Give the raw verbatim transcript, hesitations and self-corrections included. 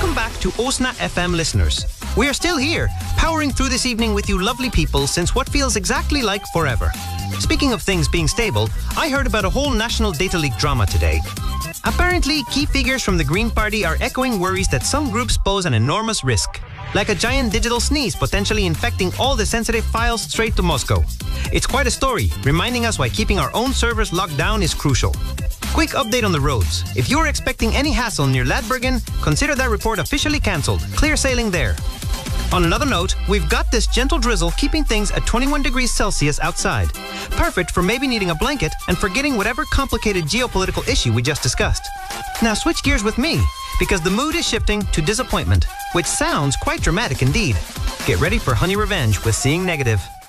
welcome back to Osna F M listeners. We are still here, powering through this evening with you lovely people since what feels exactly like forever. Speaking of things being stable, I heard about a whole national data leak drama today. Apparently, key figures from the Green Party are echoing worries that some groups pose an enormous risk, like a giant digital sneeze potentially infecting all the sensitive files straight to Moscow. It's quite a story, reminding us why keeping our own servers locked down is crucial. Quick update on the roads. If you're expecting any hassle near Ladbergen, consider that report officially cancelled. Clear sailing there. On another note, we've got this gentle drizzle keeping things at twenty-one degrees Celsius outside. Perfect for maybe needing a blanket and forgetting whatever complicated geopolitical issue we just discussed. Now switch gears with me, because the mood is shifting to disappointment, which sounds quite dramatic indeed. Get ready for honey revenge with Seeing Negative.